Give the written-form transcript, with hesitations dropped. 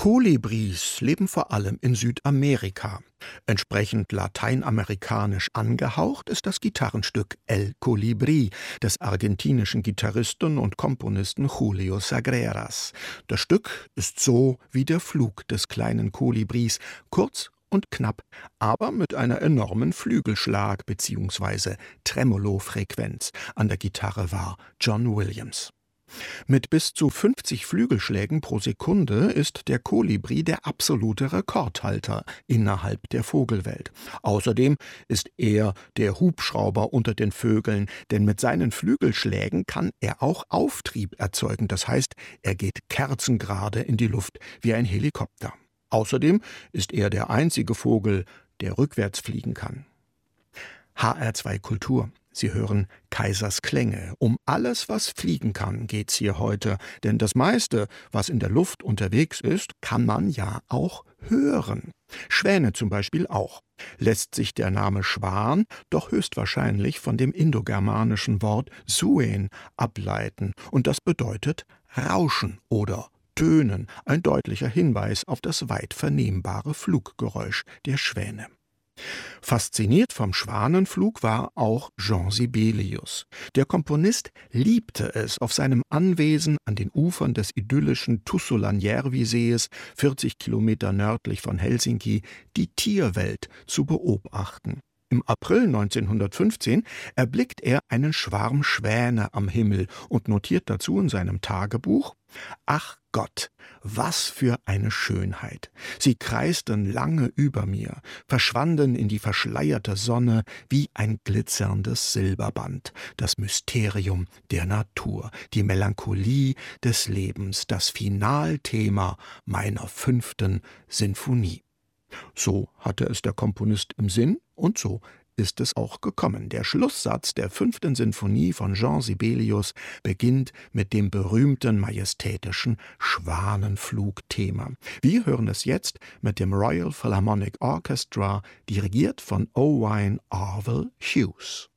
Kolibris leben vor allem in Südamerika. Entsprechend lateinamerikanisch angehaucht ist das Gitarrenstück El Colibrí des argentinischen Gitarristen und Komponisten Julio Sagreras. Das Stück ist so wie der Flug des kleinen Kolibris, kurz und knapp, aber mit einer enormen Flügelschlag- bzw. Tremolo-Frequenz. An der Gitarre war John Williams. Mit bis zu 50 Flügelschlägen pro Sekunde ist der Kolibri der absolute Rekordhalter innerhalb der Vogelwelt. Außerdem ist er der Hubschrauber unter den Vögeln, denn mit seinen Flügelschlägen kann er auch Auftrieb erzeugen. Das heißt, er geht kerzengerade in die Luft wie ein Helikopter. Außerdem ist er der einzige Vogel, der rückwärts fliegen kann. HR2 Kultur. Sie hören Kaisers Klänge. Um alles, was fliegen kann, geht's hier heute. Denn das meiste, was in der Luft unterwegs ist, kann man ja auch hören. Schwäne zum Beispiel auch. Lässt sich der Name Schwan doch höchstwahrscheinlich von dem indogermanischen Wort Suen ableiten. Und das bedeutet Rauschen oder Tönen. Ein deutlicher Hinweis auf das weit vernehmbare Fluggeräusch der Schwäne. Fasziniert vom Schwanenflug war auch Jean Sibelius. Der Komponist liebte es, auf seinem Anwesen an den Ufern des idyllischen Tuosulanjärvi-Sees, 40 Kilometer nördlich von Helsinki, die Tierwelt zu beobachten. Im April 1915 erblickt er einen Schwarm Schwäne am Himmel und notiert dazu in seinem Tagebuch: »Ach Gott, was für eine Schönheit! Sie kreisten lange über mir, verschwanden in die verschleierte Sonne wie ein glitzerndes Silberband. Das Mysterium der Natur, die Melancholie des Lebens, das Finalthema meiner 5. Sinfonie.« So hatte es der Komponist im Sinn und so ist es auch gekommen. Der Schlusssatz der 5. Sinfonie von Jean Sibelius beginnt mit dem berühmten majestätischen Schwanenflug-Thema. Wir hören es jetzt mit dem Royal Philharmonic Orchestra, dirigiert von Owain Orville Hughes.